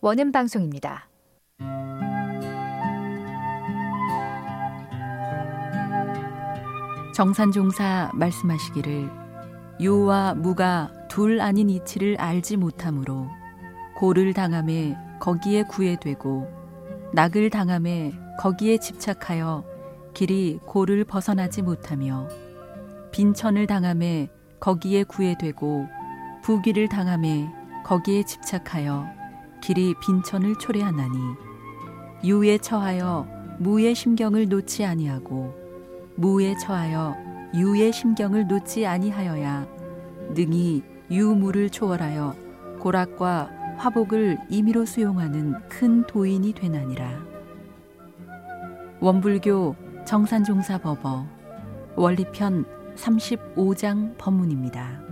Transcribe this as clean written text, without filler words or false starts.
원음 방송입니다. 정산종사 말씀하시기를 유와 무가 둘 아닌 이치를 알지 못함으로 고를 당함에 거기에 구애되고 낙을 당함에 거기에 집착하여 길이 고를 벗어나지 못하며 빈천을 당함에 거기에 구애되고 부귀를 당함에 거기에 집착하여 길이 빈천을 초래하나니 유에 처하여 무의 심경을 놓지 아니하고 무에 처하여 유의 심경을 놓지 아니하여야 능히 유무를 초월하여 고락과 화복을 임의로 수용하는 큰 도인이 되나니라. 원불교 정산종사 법어 원리편 35장 법문입니다.